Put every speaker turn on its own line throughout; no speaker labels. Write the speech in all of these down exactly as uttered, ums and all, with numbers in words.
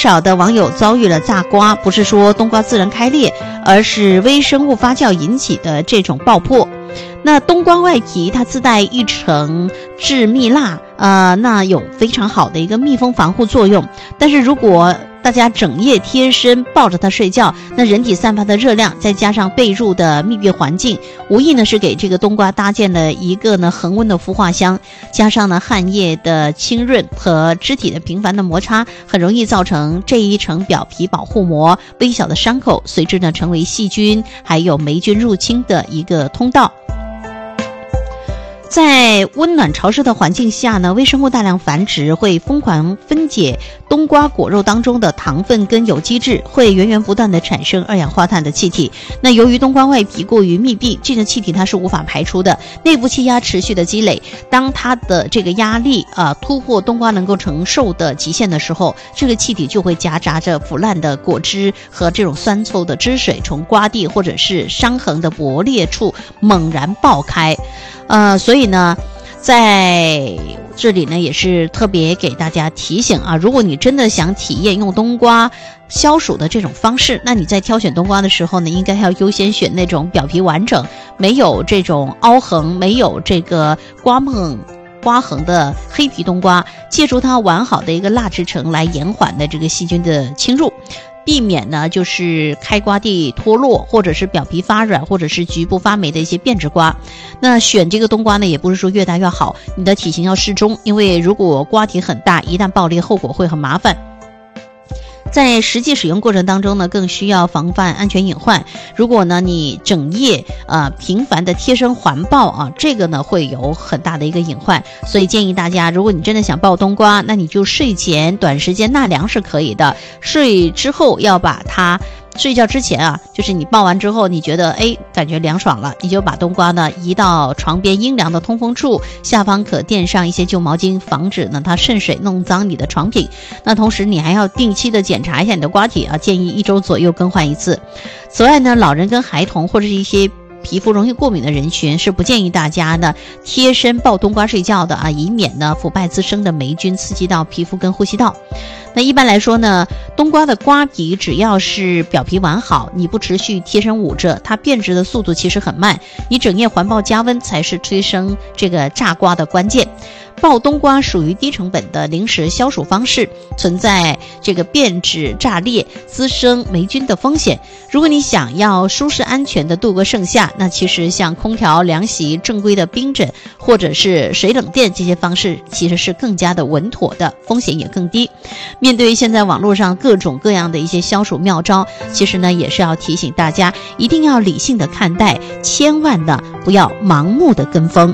少的网友遭遇了炸瓜，不是说冬瓜自然开裂，而是微生物发酵引起的这种爆破。那冬瓜外皮它自带一层致密蜡，呃，那有非常好的一个密封防护作用。但是如果大家整夜贴身抱着它睡觉，那人体散发的热量再加上被褥的密闭环境，无疑呢是给这个冬瓜搭建了一个呢恒温的孵化箱。加上呢汗液的浸润和肢体的频繁的摩擦，很容易造成这一层表皮保护膜微小的伤口，随之呢成为细菌还有霉菌入侵的一个通道。在温暖潮湿的环境下呢，微生物大量繁殖，会疯狂分解冬瓜果肉当中的糖分跟有机质，会源源不断的产生二氧化碳的气体。那由于冬瓜外皮过于密闭，这个气体它是无法排出的，内部气压持续的积累，当它的这个压力啊、呃、突破冬瓜能够承受的极限的时候，这个气体就会夹杂着腐烂的果汁和这种酸臭的汁水，从瓜蒂或者是伤痕的薄裂处猛然爆开。呃，所以呢，在这里呢也是特别给大家提醒啊，如果你真的想体验用冬瓜消暑的这种方式，那你在挑选冬瓜的时候呢，应该要优先选那种表皮完整，没有这种凹痕，没有这个刮梦刮痕的黑皮冬瓜，借助它完好的一个蜡制成来延缓的这个细菌的侵入，避免呢就是开瓜蒂脱落，或者是表皮发软，或者是局部发霉的一些变质瓜。那选这个冬瓜呢，也不是说越大越好，你的体型要适中，因为如果瓜体很大，一旦爆裂，后果会很麻烦。在实际使用过程当中呢，更需要防范安全隐患。如果呢你整夜呃频繁的贴身环抱啊，这个呢会有很大的一个隐患。所以建议大家，如果你真的想抱冬瓜，那你就睡前短时间纳凉是可以的，睡之后要把它睡觉之前啊，就是你抱完之后你觉得哎感觉凉爽了，你就把冬瓜呢移到床边阴凉的通风处，下方可垫上一些旧毛巾，防止呢它渗水弄脏你的床品。那同时你还要定期的检查一下你的瓜体啊，建议一周左右更换一次。此外呢，老人跟孩童或者是一些皮肤容易过敏的人群是不建议大家呢贴身抱冬瓜睡觉的啊，以免呢腐败滋生的霉菌刺激到皮肤跟呼吸道。那一般来说呢，冬瓜的瓜皮只要是表皮完好，你不持续贴身捂着，它变质的速度其实很慢，你整夜环抱加温才是催生这个炸瓜的关键。抱冬瓜属于低成本的零食消暑方式，存在这个变质、炸裂、滋生霉菌的风险。如果你想要舒适安全的度过盛夏，那其实像空调、凉席、正规的冰枕或者是水冷垫这些方式其实是更加的稳妥的，风险也更低。面对现在网络上各种各样的一些消暑妙招，其实呢也是要提醒大家一定要理性的看待，千万的不要盲目的跟风。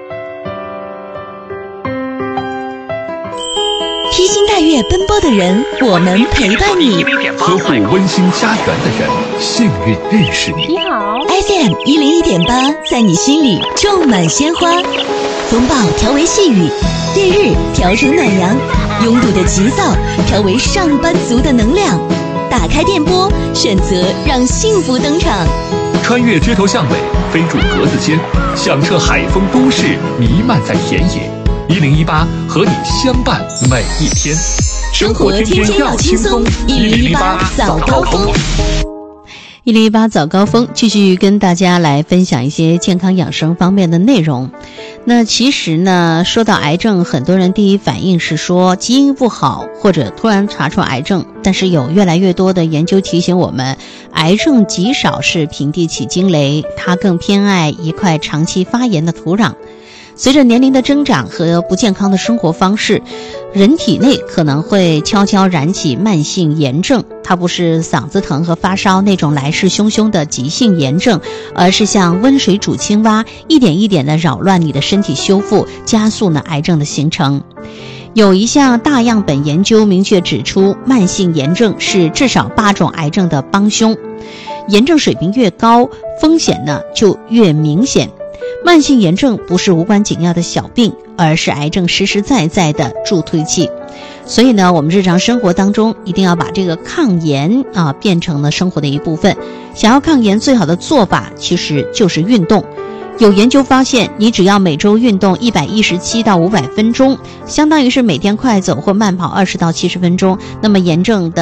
披星戴月奔波的人，我们陪伴你；
呵护温馨家园的人，幸运认识你。
你好 ，F M 一零一点八，在你心里种满鲜花。风暴调为细雨，烈日调成暖阳，拥堵的急躁调为上班族的能量。打开电波，选择让幸福登场。
穿越街头巷尾，飞入格子间，响彻海风都市，弥漫在田野。一零一八和你相伴每一天，
生活天天要轻松。一零一八早高峰，
一零一八早高峰，继续跟大家来分享一些健康养生方面的内容。那其实呢，说到癌症，很多人第一反应是说基因不好，或者突然查出癌症。但是有越来越多的研究提醒我们，癌症极少是平地起惊雷，它更偏爱一块长期发炎的土壤。随着年龄的增长和不健康的生活方式，人体内可能会悄悄燃起慢性炎症。它不是嗓子疼和发烧那种来势汹汹的急性炎症，而是像温水煮青蛙，一点一点的扰乱你的身体修复，加速呢癌症的形成。有一项大样本研究明确指出，慢性炎症是至少八种癌症的帮凶，炎症水平越高，风险呢就越明显。慢性炎症不是无关紧要的小病，而是癌症实实在在的助推器。所以呢，我们日常生活当中一定要把这个抗炎啊变成了生活的一部分。想要抗炎，最好的做法其实就是运动。有研究发现，你只要每周运动一百一十七到五百分钟，相当于是每天快走或慢跑二十到七十分钟，那么炎症的